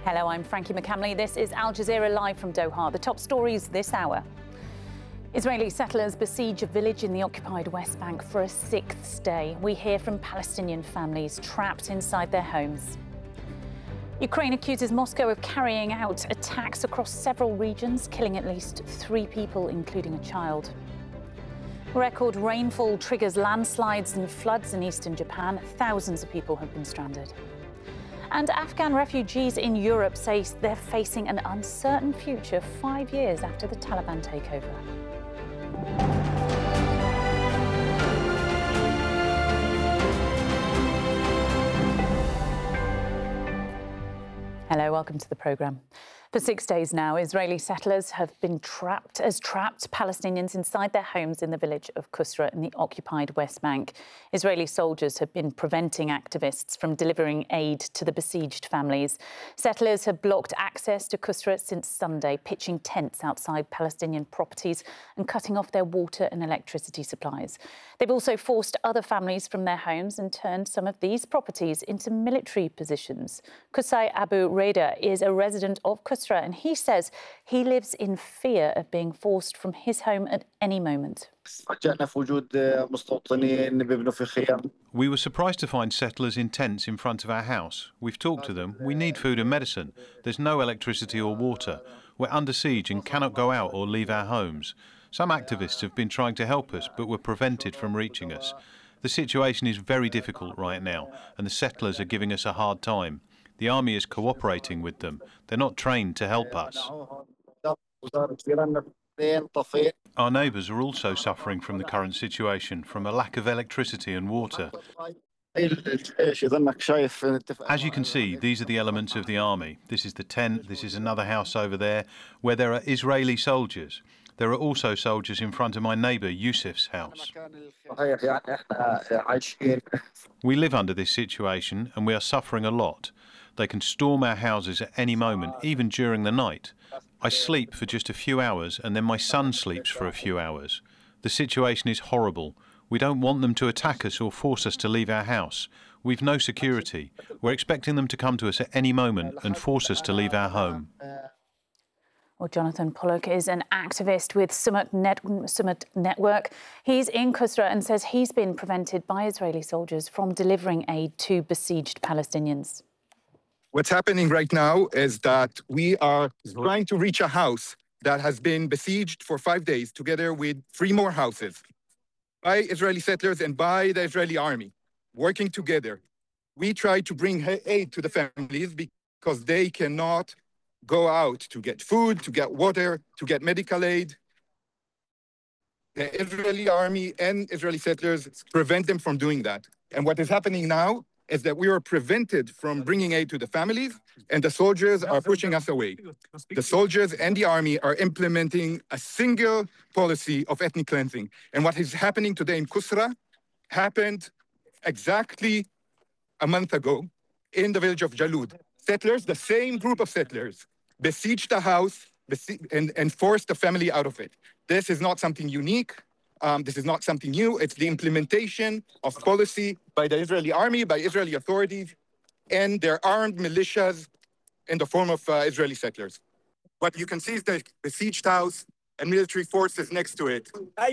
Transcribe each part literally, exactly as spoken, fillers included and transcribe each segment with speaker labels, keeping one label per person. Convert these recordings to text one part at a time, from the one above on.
Speaker 1: Hello, I'm Frankie McCamley. This is Al Jazeera live from Doha. The top stories this hour. Israeli settlers besiege a village in the occupied West Bank for a sixth day. We hear from Palestinian families trapped inside their homes. Ukraine accuses Moscow of carrying out attacks across several regions, killing at least three people, including a child. Record rainfall triggers landslides and floods in eastern Japan. Thousands of people have been stranded. And Afghan refugees in Europe say they're facing an uncertain future five years after the Taliban takeover. Hello, welcome to the programme. For six days now, Israeli settlers have been trapped as trapped Palestinians inside their homes in the village of Kusra in the occupied West Bank. Israeli soldiers have been preventing activists from delivering aid to the besieged families. Settlers have blocked access to Kusra since Sunday, pitching tents outside Palestinian properties and cutting off their water and electricity supplies. They've also forced other families from their homes and turned some of these properties into military positions. Qusay Abu Reda is a resident of Kusra, and he says he lives in fear of being forced from his home at any moment.
Speaker 2: We were surprised to find settlers in tents in front of our house. We've talked to them. We need food and medicine. There's no electricity or water. We're under siege and cannot go out or leave our homes. Some activists have been trying to help us, but were prevented from reaching us. The situation is very difficult right now, and the settlers are giving us a hard time. The army is cooperating with them. They're not trained to help us. Our neighbours are also suffering from the current situation, from a lack of electricity and water. As you can see, these are the elements of the army. This is the tent, this is another house over there, where there are Israeli soldiers. There are also soldiers in front of my neighbour Yusuf's house. We live under this situation and we are suffering a lot. They can storm our houses at any moment, even during the night. I sleep for just a few hours and then my son sleeps for a few hours. The situation is horrible. We don't want them to attack us or force us to leave our house. We've no security. We're expecting them to come to us at any moment and force us to leave our home.
Speaker 1: Well, Jonathan Pollock is an activist with Summit, Net- Summit Network. He's in Kusra and says he's been prevented by Israeli soldiers from delivering aid to besieged Palestinians.
Speaker 3: What's happening right now is that we are trying to reach a house that has been besieged for five days together with three more houses by Israeli settlers and by the Israeli army, working together. We try to bring aid to the families because they cannot go out to get food, to get water, to get medical aid. The Israeli army and Israeli settlers prevent them from doing that. And what is happening now is that we are prevented from bringing aid to the families, and the soldiers are pushing us away. The soldiers and the army are implementing a single policy of ethnic cleansing. And what is happening today in Kusra happened exactly a month ago in the village of Jalud. Settlers, the same group of settlers, besieged the house and, and forced the family out of it. This is not something unique. Um, this is not something new. It's the implementation of policy by the Israeli army, by Israeli authorities, and their armed militias in the form of uh, Israeli settlers. What you can see is the besieged house and military forces next to it. I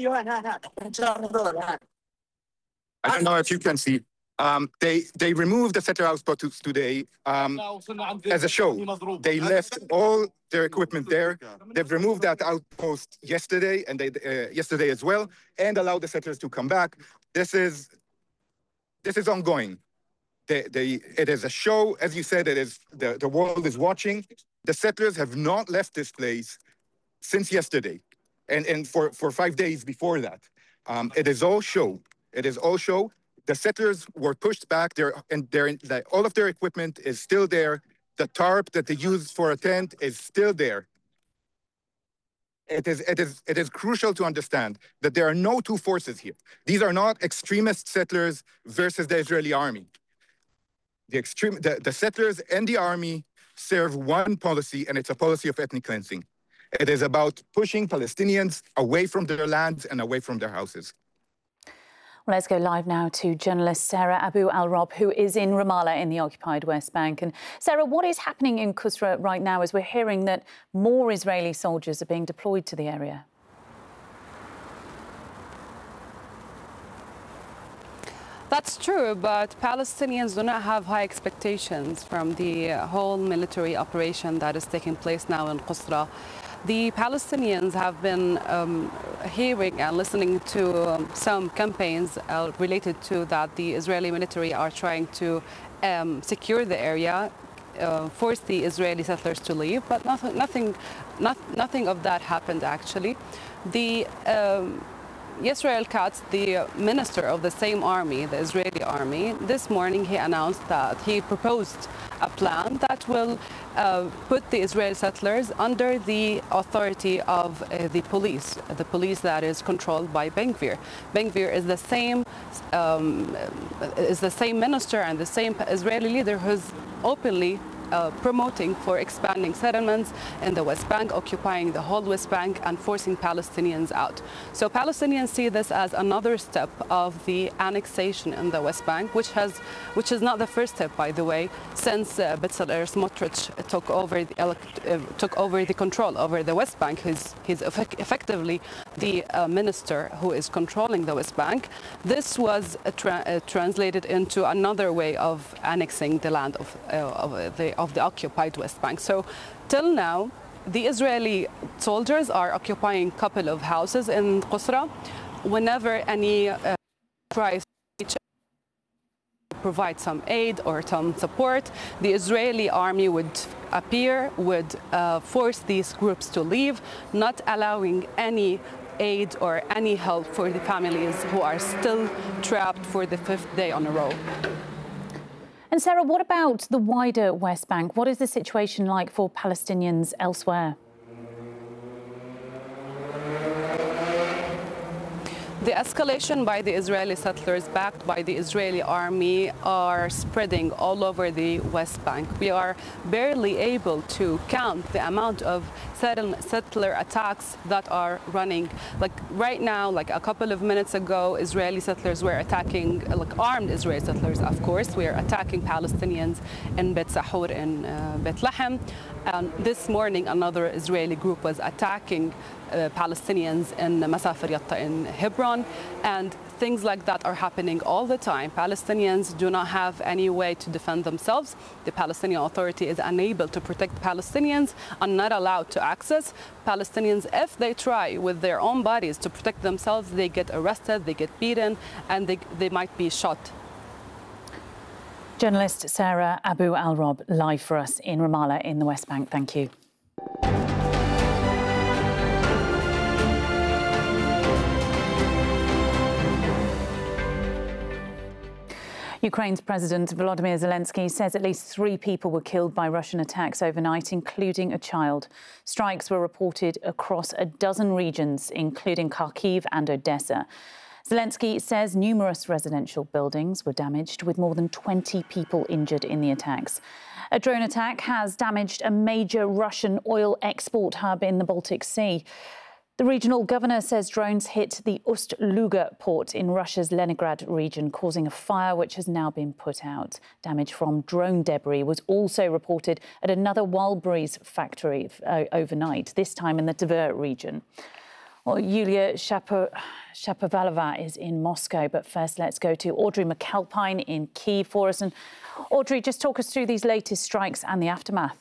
Speaker 3: don't know if you can see. Um, they they removed the settler outposts today um, as a show. They left all their equipment there. They've removed that outpost yesterday and they, uh, yesterday as well, and allowed the settlers to come back. This is this is ongoing. They, they, it is a show, as you said. It is the, the world is watching. The settlers have not left this place since yesterday, and and for, for five days before that. Um, it is all show. It is all show. The settlers were pushed back there, and their, all of their equipment is still there. The tarp that they use for a tent is still there. It is, it is, it is crucial to understand that there are no two forces here. These are not extremist settlers versus the Israeli army. The, extreme, the, the settlers and the army serve one policy, and it's a policy of ethnic cleansing. It is about pushing Palestinians away from their lands and away from their houses.
Speaker 1: Well, let's go live now to journalist Sarah Abu Al-Rob, who is in Ramallah in the occupied West Bank. And Sarah, what is happening in Qusra right now as we're hearing that more Israeli soldiers are being deployed to the area?
Speaker 4: That's true, but Palestinians do not have high expectations from the whole military operation that is taking place now in Qusra. The Palestinians have been um, hearing and listening to um, some campaigns uh, related to that the Israeli military are trying to um, secure the area, uh, force the Israeli settlers to leave, but nothing, nothing, not, nothing of that happened actually. The um, Yisrael Katz, the minister of the same army, the Israeli army, this morning he announced that he proposed a plan that will uh, put the Israeli settlers under the authority of uh, the police, the police that is controlled by Ben Gvir. Ben Gvir is the same um, is the same minister and the same Israeli leader who's openly Uh, promoting for expanding settlements in the West Bank, occupying the whole West Bank and forcing Palestinians out. So Palestinians see this as another step of the annexation in the West Bank, which has, which is not the first step, by the way, since uh, Bezalel Smotrich took over the uh, took over the control over the West Bank. He's, he's effect effectively the uh, minister who is controlling the West Bank. This was uh, tra uh, translated into another way of annexing the land of, uh, of the of the occupied West Bank. So till now, the Israeli soldiers are occupying a couple of houses in Qusra. Whenever any uh, tries to provide some aid or some support, the Israeli army would appear, would uh, force these groups to leave, not allowing any aid or any help for the families who are still trapped for the fifth day on a row.
Speaker 1: And Sarah, what about the wider West Bank? What is the situation like for Palestinians elsewhere?
Speaker 4: The escalation by the Israeli settlers, backed by the Israeli army, are spreading all over the West Bank. We are barely able to count the amount of settler attacks that are running. Like right now, like a couple of minutes ago, Israeli settlers were attacking, like armed Israeli settlers, of course, we are attacking Palestinians in Bet Sahur in uh, Bet Lahem. And this morning, another Israeli group was attacking uh, Palestinians in Masafir Yatta in Hebron, and things like that are happening all the time. Palestinians do not have any way to defend themselves. The Palestinian Authority is unable to protect Palestinians and not allowed to access. Palestinians, if they try with their own bodies to protect themselves, they get arrested, they get beaten, and they, they might be shot.
Speaker 1: Journalist Sarah Abu Al-Rob live for us in Ramallah in the West Bank. Thank you. Ukraine's President Volodymyr Zelensky says at least three people were killed by Russian attacks overnight, including a child. Strikes were reported across a dozen regions, including Kharkiv and Odessa. Zelensky says numerous residential buildings were damaged, with more than twenty people injured in the attacks. A drone attack has damaged a major Russian oil export hub in the Baltic Sea. The regional governor says drones hit the Ust-Luga port in Russia's Leningrad region, causing a fire which has now been put out. Damage from drone debris was also reported at another Wildberries factory uh, overnight, this time in the Tver region. Well, Yulia Shapo Shapovalova is in Moscow, but first let's go to Audrey McAlpine in Kyiv for us. And Audrey, just talk us through these latest strikes and the aftermath.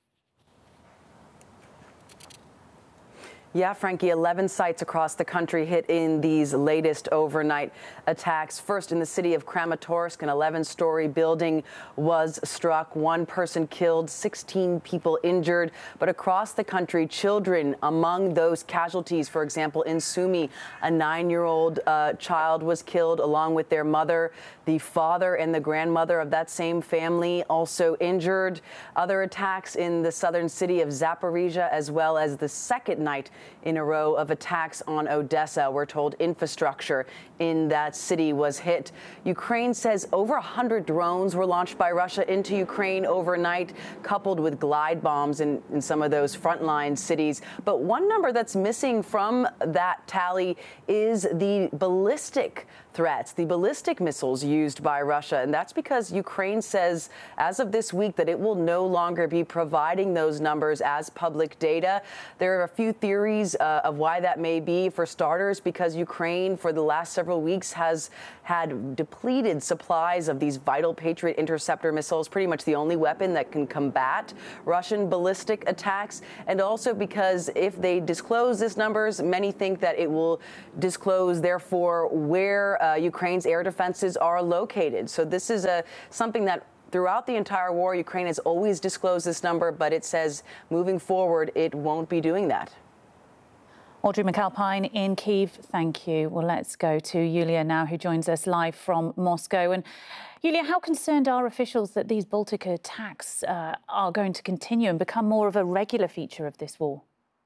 Speaker 5: Yeah, Frankie, eleven sites across the country hit in these latest overnight attacks. First, in the city of Kramatorsk, an eleven-story building was struck. One person killed, sixteen people injured. But across the country, children among those casualties. For example, in Sumy, a nine-year-old uh, child was killed along with their mother. The father and the grandmother of that same family also injured. Other attacks in the southern city of Zaporizhia, as well as the second night in a row of attacks on Odessa. We're told infrastructure in that city was hit. Ukraine says over one hundred drones were launched by Russia into Ukraine overnight, coupled with glide bombs in, in some of those frontline cities. But one number that's missing from that tally is the ballistic threats, the ballistic missiles used by Russia. And that's because Ukraine says as of this week that it will no longer be providing those numbers as public data. There are a few theories uh, of why that may be. For starters, because Ukraine for the last several weeks has had depleted supplies of these vital Patriot interceptor missiles, pretty much the only weapon that can combat Russian ballistic attacks. And also because if they disclose these numbers, many think that it will disclose, therefore, where Uh, Ukraine's air defenses are located. So this is a something that throughout the entire war, Ukraine has always disclosed this number, but it says moving forward, it won't be doing that.
Speaker 1: Audrey McAlpine in Kyiv, thank you. Well, let's go to Yulia now, who joins us live from Moscow. And Yulia, how concerned are officials that these Baltic attacks uh, are going to continue and become more of a regular feature of this war?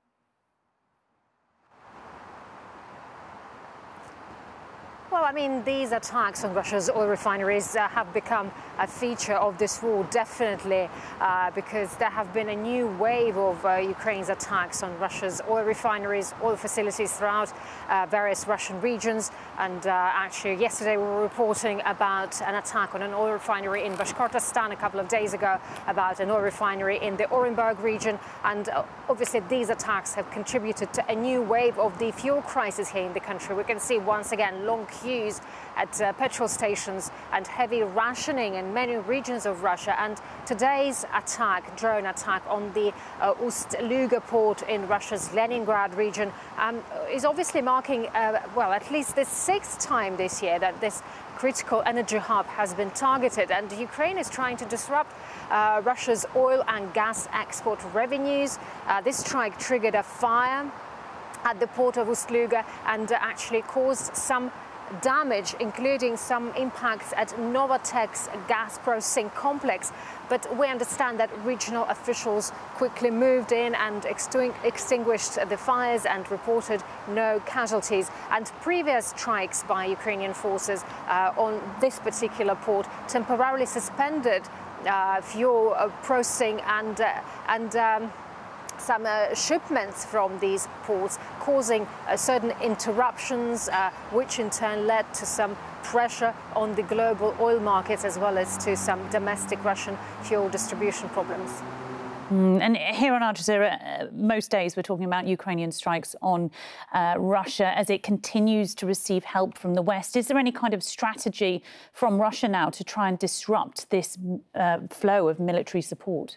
Speaker 6: Well, I mean, these attacks on Russia's oil refineries uh, have become a feature of this war, definitely, uh, because there have been a new wave of uh, Ukraine's attacks on Russia's oil refineries, oil facilities throughout uh, various Russian regions. And uh, actually, yesterday we were reporting about an attack on an oil refinery in Bashkortostan, a couple of days ago about an oil refinery in the Orenburg region. And uh, obviously, these attacks have contributed to a new wave of the fuel crisis here in the country. We can see once again long queues at uh, petrol stations and heavy rationing in many regions of Russia. And today's attack, drone attack on the uh, Ust-Luga port in Russia's Leningrad region um, is obviously marking, uh, well, at least the sixth time this year that this critical energy hub has been targeted. And Ukraine is trying to disrupt uh, Russia's oil and gas export revenues. Uh, this strike triggered a fire at the port of Ust-Luga and uh, actually caused some damage, including some impacts at Novatek's gas processing complex. But we understand that regional officials quickly moved in and extinguished the fires and reported no casualties. And previous strikes by Ukrainian forces uh, on this particular port temporarily suspended uh, fuel uh, processing and, uh, and um, some uh, shipments from these ports, causing uh, certain interruptions, uh, which in turn led to some pressure on the global oil markets, as well as to some domestic Russian fuel distribution problems.
Speaker 1: Mm, and here on Al Jazeera, uh, most days we're talking about Ukrainian strikes on uh, Russia as it continues to receive help from the West. Is there any kind of strategy from Russia now to try and disrupt this uh, flow of military support?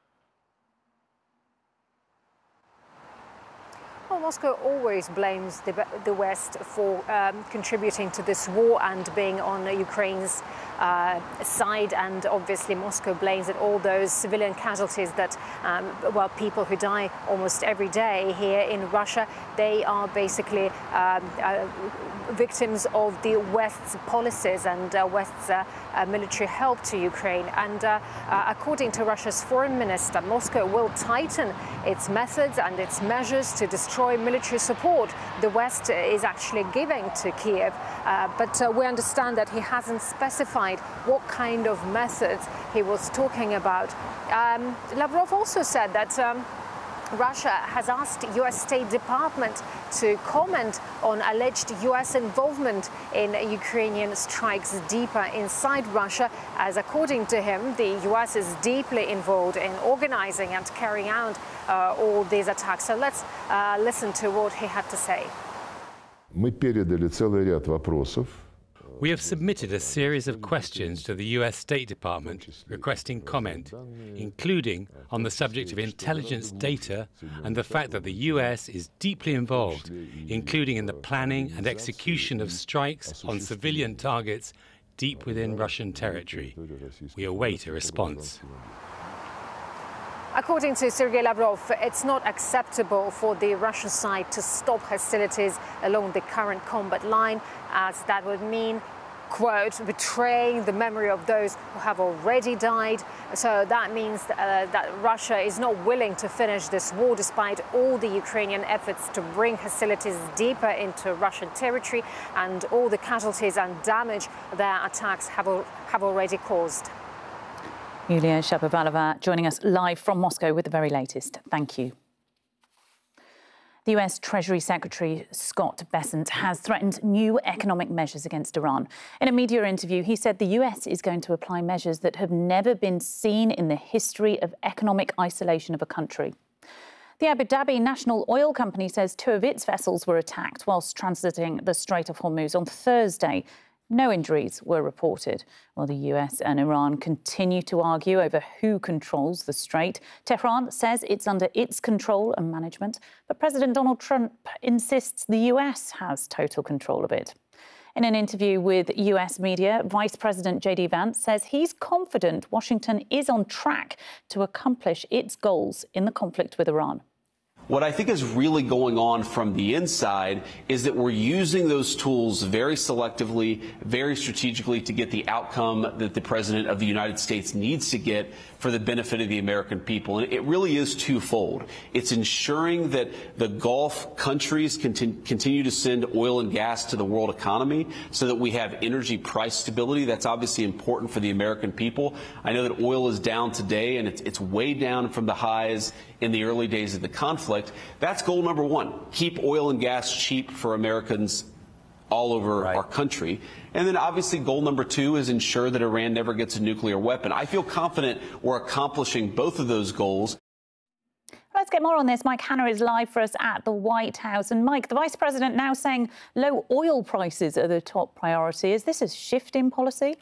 Speaker 6: Well, Moscow always blames the, the West for um, contributing to this war and being on Ukraine's uh, side. And obviously, Moscow blames it all those civilian casualties that, um, well, people who die almost every day here in Russia. They are basically um, uh, victims of the West's policies and uh, West's uh, uh, military help to Ukraine. And uh, uh, according to Russia's foreign minister, Moscow will tighten its methods and its measures to destroy military support the West is actually giving to Kyiv. Uh, but uh, we understand that he hasn't specified what kind of methods he was talking about. Um, Lavrov also said that um, Russia has asked U S State Department to comment on alleged U S involvement in Ukrainian strikes deeper inside Russia, as according to him, the U S is deeply involved in organizing and carrying out uh, all these attacks. So let's uh, listen to what he had to say.
Speaker 7: Мы передали целый ряд вопросов.
Speaker 8: We have submitted a series of questions to the U S State Department requesting comment, including on the subject of intelligence data and the fact that the U S is deeply involved, including in the planning and execution of strikes on civilian targets deep within Russian territory. We await a response.
Speaker 6: According to Sergei Lavrov, it's not acceptable for the Russian side to stop hostilities along the current combat line, as that would mean quote, betraying the memory of those who have already died. So that means uh, that Russia is not willing to finish this war despite all the Ukrainian efforts to bring hostilities deeper into Russian territory and all the casualties and damage their attacks have, al have already caused.
Speaker 1: Yulia Shapovalova joining us live from Moscow with the very latest. Thank you. The U S Treasury Secretary Scott Bessent has threatened new economic measures against Iran. In a media interview, he said the U S is going to apply measures that have never been seen in the history of economic isolation of a country. The Abu Dhabi National Oil Company says two of its vessels were attacked whilst transiting the Strait of Hormuz on Thursday. No injuries were reported. While the U S and Iran continue to argue over who controls the strait, Tehran says it's under its control and management, but President Donald Trump insists the U S has total control of it. In an interview with U S media, Vice President J D Vance says he's confident Washington is on track to accomplish its goals in the conflict with Iran.
Speaker 9: What I think is really going on from the inside is that we're using those tools very selectively, very strategically to get the outcome that the President of the United States needs to get for the benefit of the American people. And it really is twofold. It's ensuring that the Gulf countries continue, continue to send oil and gas to the world economy so that we have energy price stability. That's obviously important for the American people. I know that oil is down today, and it's, it's way down from the highs in the early days of the conflict. That's goal number one. Keep oil and gas cheap for Americans all over right. our country. And then obviously goal number two is ensure that Iran never gets a nuclear weapon. I feel confident we're accomplishing both of those goals.
Speaker 1: Let's get more on this. Mike Hanna is live for us at the White House. And Mike, the Vice President now saying low oil prices are the top priority. Is this a shift in policy?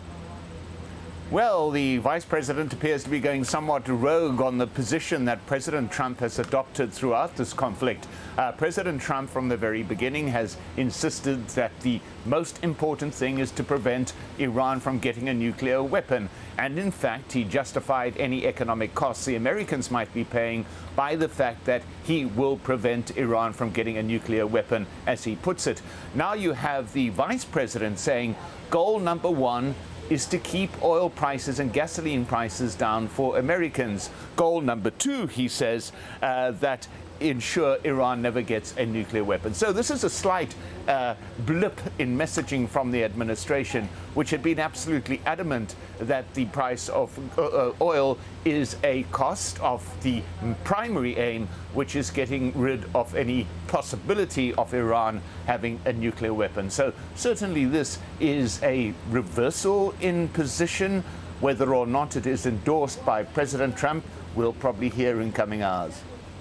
Speaker 10: Well, the Vice President appears to be going somewhat rogue on the position that President Trump has adopted throughout this conflict. Uh, President Trump, from the very beginning, has insisted that the most important thing is to prevent Iran from getting a nuclear weapon. And in fact, he justified any economic costs the Americans might be paying by the fact that he will prevent Iran from getting a nuclear weapon, as he puts it. Now you have the Vice President saying goal number one is to keep oil prices and gasoline prices down for Americans. Goal number two, he says, uh, that ensure Iran never gets a nuclear weapon. So this is a slight uh, blip in messaging from the administration, which had been absolutely adamant that the price of uh, oil is a cost of the primary aim, which is getting rid of any possibility of Iran having a nuclear weapon. So certainly this is a reversal in position. Whether or not it is endorsed by President Trump, we'll probably hear in coming hours.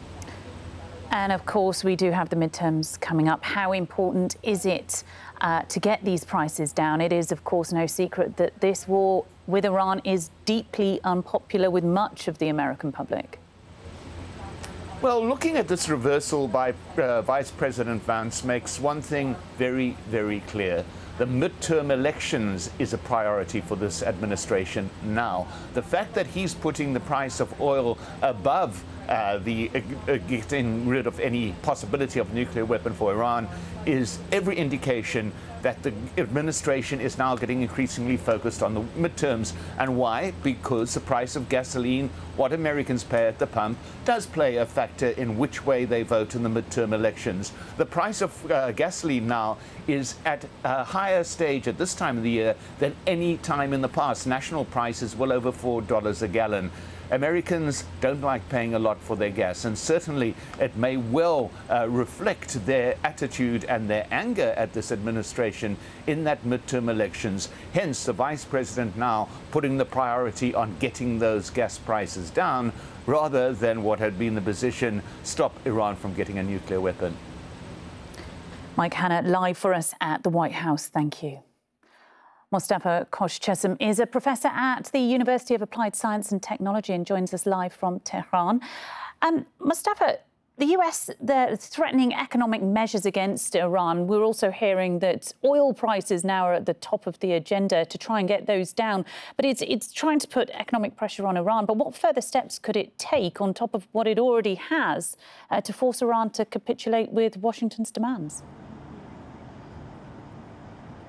Speaker 1: And of course, we do have the midterms coming up. How important is it uh, to get these prices down? It is, of course, no secret that this war with Iran is deeply unpopular with much of the American public.
Speaker 10: Well, looking at this reversal by uh, Vice President Vance makes one thing very, very clear. The midterm elections is a priority for this administration now. The fact that he's putting the price of oil above uh, the uh, getting rid of any possibility of nuclear weapon for Iran is every indication that the administration is now getting increasingly focused on the midterms. And why? Because the price of gasoline, what Americans pay at the pump, does play a factor in which way they vote in the midterm elections. The price of uh, gasoline now is at a higher stage at this time of the year than any time in the past. National prices well over four dollars a gallon. Americans don't like paying a lot for their gas, and certainly it may well uh, reflect their attitude and their anger at this administration in that midterm elections. Hence, the Vice President now putting the priority on getting those gas prices down rather than what had been the position, stop Iran from getting a nuclear weapon.
Speaker 1: Mike Hanna, live for us at the White House. Thank you. Mostafa Khoshchesem is a professor at the University of Applied Science and Technology and joins us live from Tehran. Um, Mostafa, the U S, they're threatening economic measures against Iran. We're also hearing that oil prices now are at the top of the agenda to try and get those down. But it's, it's trying to put economic pressure on Iran. But what further steps could it take on top of what it already has uh, to force Iran to capitulate with Washington's demands?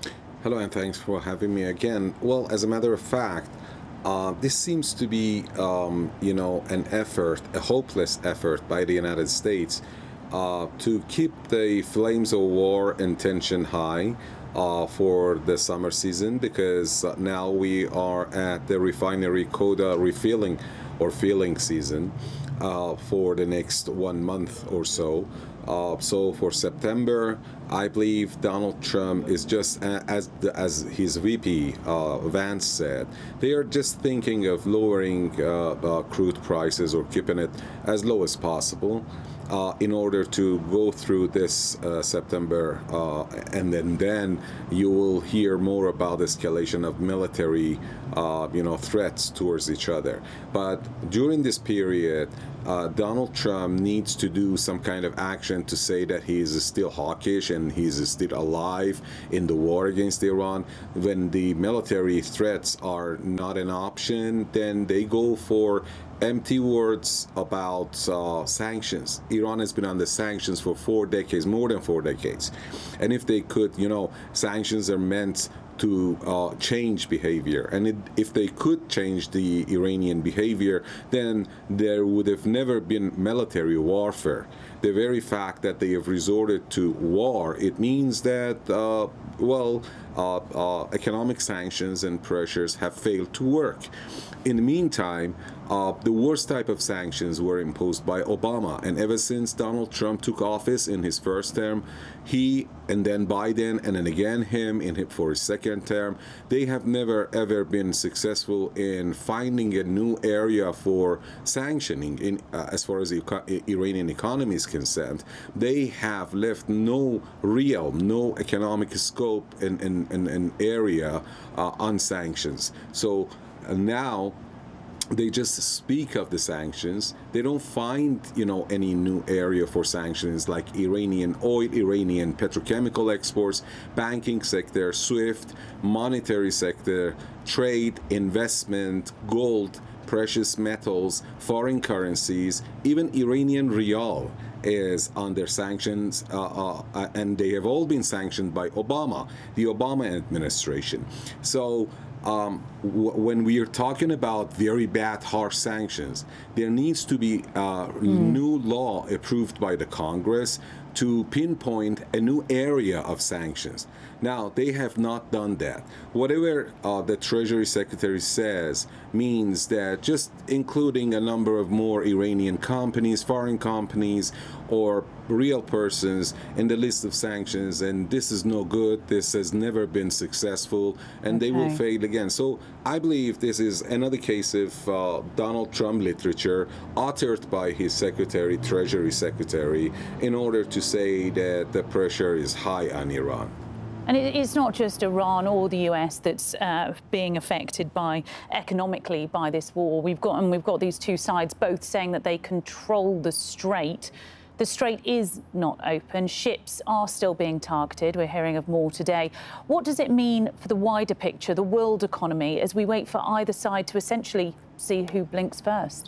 Speaker 11: Hello, and thanks for having me again. Well, as a matter of fact, uh, this seems to be, um, you know, an effort, a hopeless effort by the United States uh, to keep the flames of war and tension high uh, for the summer season, because uh, now we are at the refinery quota refilling or filling season uh, for the next one month or so. Uh, so for September, I believe Donald Trump is just, as as his V P uh, Vance said, they are just thinking of lowering uh, uh, crude prices or keeping it as low as possible uh, in order to go through this uh, September, uh, and then then you will hear more about escalation of military, uh, you know, threats towards each other. But during this period, Uh, Donald Trump needs to do some kind of action to say that he is still hawkish and he's still alive in the war against Iran. When the military threats are not an option, then they go for empty words about uh, sanctions. Iran has been under sanctions for four decades, more than four decades. And if they could, you know, sanctions are meant to uh, change behavior. And it, if they could change the Iranian behavior, then there would have never been military warfare. The very fact that they have resorted to war, it means that, uh, well, uh, uh, economic sanctions and pressures have failed to work. In the meantime, uh, the worst type of sanctions were imposed by Obama. And ever since Donald Trump took office in his first term, he and then Biden and then again him in his, for his second term, they have never ever been successful in finding a new area for sanctioning in, uh, as far as the Iranian economy is concerned. They have left no real, no economic scope and, and, and, and area uh, on sanctions. So uh, now they just speak of the sanctions. They don't find, you know, any new area for sanctions like Iranian oil, Iranian petrochemical exports, banking sector, SWIFT, monetary sector, trade, investment, gold, precious metals, foreign currencies, even Iranian rial is under sanctions, uh, uh, and they have all been sanctioned by Obama, the Obama administration. So Um, w when we are talking about very bad, harsh sanctions, there needs to be a mm. new law approved by the Congress to pinpoint a new area of sanctions. Now, they have not done that. Whatever uh, the Treasury Secretary says means that just including a number of more Iranian companies, foreign companies, or real persons in the list of sanctions, and this is no good, this has never been successful, and okay. they will fail again. So I believe this is another case of uh, Donald Trump literature authored by his secretary, Treasury Secretary, in order to say that the pressure is high on Iran.
Speaker 1: And it's not just Iran or the U S that's uh, being affected by economically by this war. We've got and we've got these two sides both saying that they control the strait. The strait is not open. Ships are still being targeted. We're hearing of more today. What does it mean for the wider picture, the world economy, as we wait for either side to essentially see who blinks first?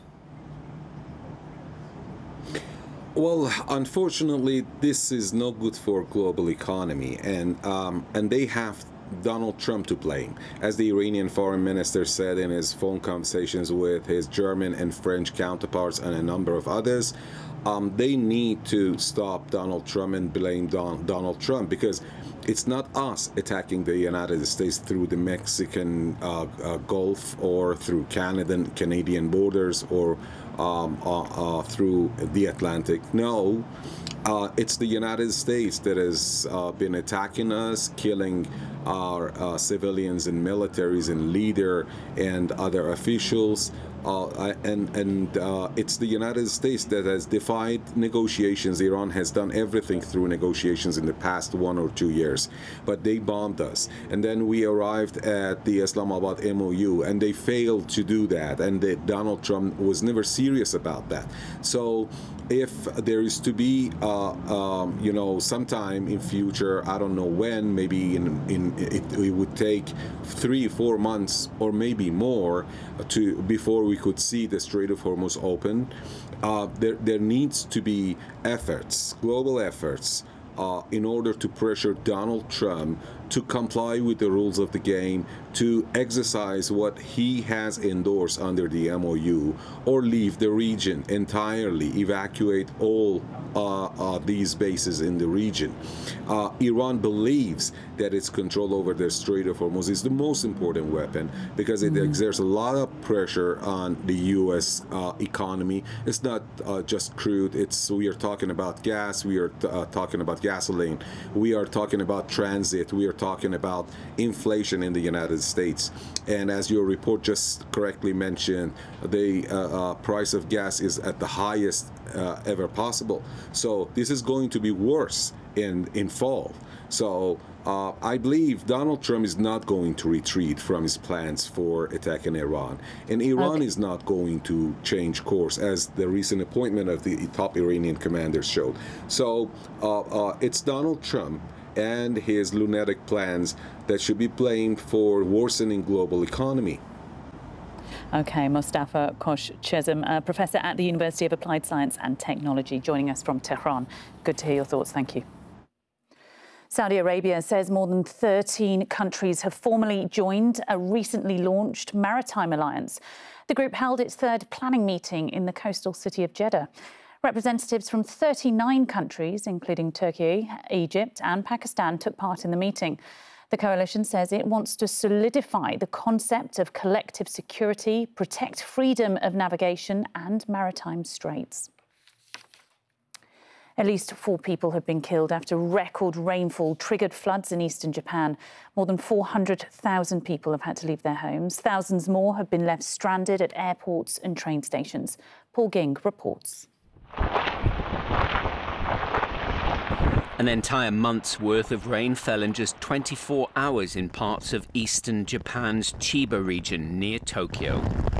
Speaker 11: Well, unfortunately, this is no good for global economy, and um, and they have Donald Trump to blame. As the Iranian foreign minister said in his phone conversations with his German and French counterparts and a number of others, um, they need to stop Donald Trump and blame Don Donald Trump, because it's not us attacking the United States through the Mexican uh, uh, Gulf or through Canadian Canadian borders or um, uh, uh, through the Atlantic. No, uh, it's the United States that has uh, been attacking us, killing our uh, civilians and militaries and leader and other officials. Uh, and and uh, it's the United States that has defied negotiations. Iran has done everything through negotiations in the past one or two years, but they bombed us. And then we arrived at the Islamabad M O U, and they failed to do that. And the, Donald Trump was never serious about that. So if there is to be, uh, um, you know, sometime in future, I don't know when, maybe in, in it, it would take three, four months or maybe more to before we could see the Strait of Hormuz open. Uh, there, there needs to be efforts, global efforts, Uh, in order to pressure Donald Trump to comply with the rules of the game, to exercise what he has endorsed under the M O U, or leave the region entirely, evacuate all uh, uh, these bases in the region. Uh, Iran believes that its control over the Strait of Hormuz is the most important weapon because it mm-hmm. exerts a lot of pressure on the U S uh, economy. It's not uh, just crude. It's we are talking about gas. We are uh, talking about gasoline. We are talking about transit. We are talking about inflation in the United States. And as your report just correctly mentioned, the uh, uh, price of gas is at the highest uh, ever possible. So this is going to be worse in in fall. So uh, I believe Donald Trump is not going to retreat from his plans for attacking Iran. And Iran okay. is not going to change course, as the recent appointment of the top Iranian commanders showed. So uh, uh, it's Donald Trump and his lunatic plans that should be blamed for worsening global economy.
Speaker 1: OK, Mostafa Khoshchezm, uh, professor at the University of Applied Science and Technology, joining us from Tehran. Good to hear your thoughts. Thank you. Saudi Arabia says more than thirteen countries have formally joined a recently launched maritime alliance. The group held its third planning meeting in the coastal city of Jeddah. Representatives from thirty-nine countries, including Turkey, Egypt and Pakistan, took part in the meeting. The coalition says it wants to solidify the concept of collective security, protect freedom of navigation and maritime straits. At least four people have been killed after record rainfall triggered floods in eastern Japan. More than four hundred thousand people have had to leave their homes. Thousands more have been left stranded at airports and train stations. Paul Ging reports.
Speaker 12: An entire month's worth of rain fell in just twenty-four hours in parts of eastern Japan's Chiba region near Tokyo.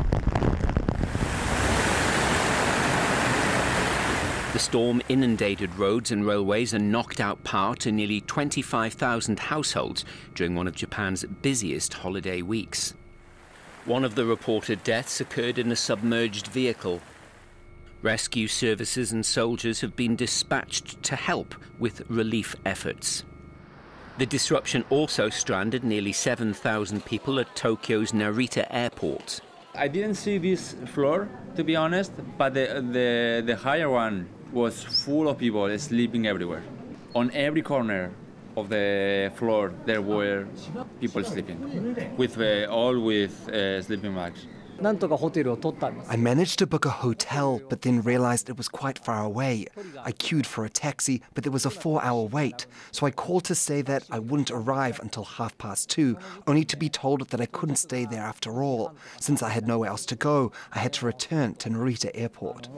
Speaker 12: The storm inundated roads and railways and knocked out power to nearly twenty-five thousand households during one of Japan's busiest holiday weeks. One of the reported deaths occurred in a submerged vehicle. Rescue services and soldiers have been dispatched to help with relief efforts. The disruption also stranded nearly seven thousand people at Tokyo's Narita airport.
Speaker 13: I didn't see this floor, to be honest, but the, the, the higher one was full of people sleeping everywhere. On every corner of the floor, there were people sleeping, with uh, all with uh, sleeping bags.
Speaker 14: I managed to book a hotel, but then realized it was quite far away. I queued for a taxi, but there was a four-hour wait. So I called to say that I wouldn't arrive until half past two, only to be told that I couldn't stay there after all. Since I had nowhere else to go, I had to return to Narita Airport.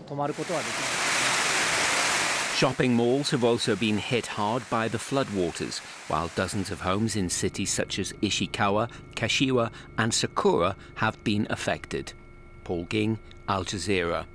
Speaker 12: Shopping malls have also been hit hard by the floodwaters, while dozens of homes in cities such as Ishikawa, Kashiwa and Sakura have been affected. Paul Ging, Al Jazeera.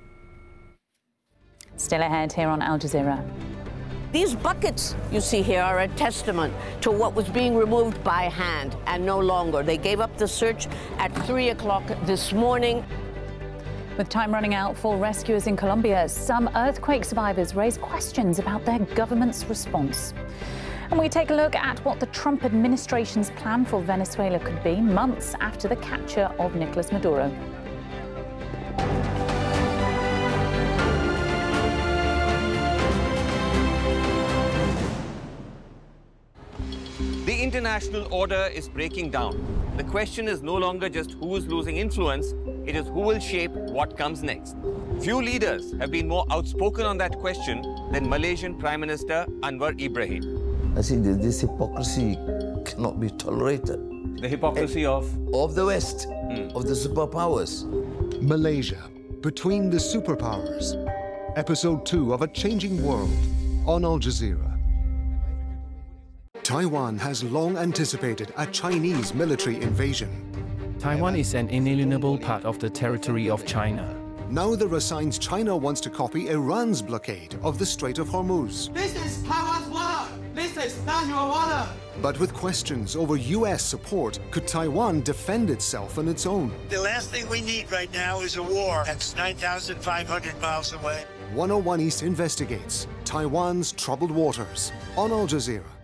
Speaker 1: Still ahead here on Al Jazeera.
Speaker 15: These buckets you see here are a testament to what was being removed by hand and no longer. They gave up the search at three o'clock this morning.
Speaker 1: With time running out for rescuers in Colombia, some earthquake survivors raise questions about their government's response. And we take a look at what the Trump administration's plan for Venezuela could be months after the capture of Nicolas Maduro.
Speaker 16: The international order is breaking down. The question is no longer just who is losing influence, it is who will shape what comes next. Few leaders have been more outspoken on that question than Malaysian Prime Minister Anwar Ibrahim.
Speaker 17: I think that this hypocrisy cannot be tolerated.
Speaker 16: The hypocrisy of?
Speaker 17: Of the West, hmm. of the superpowers.
Speaker 18: Malaysia, Between the Superpowers. Episode two of A Changing World on Al Jazeera. Taiwan has long anticipated a Chinese military invasion.
Speaker 19: Taiwan is an inalienable part of the territory of China.
Speaker 18: Now there are signs China wants to copy Iran's blockade of the Strait of Hormuz.
Speaker 20: This is Taiwan's water! This is not your water!
Speaker 18: But with questions over U S support, could Taiwan defend itself on its own?
Speaker 21: The last thing we need right now is a war that's nine thousand five hundred miles away.
Speaker 18: one oh one East investigates Taiwan's troubled waters on Al Jazeera.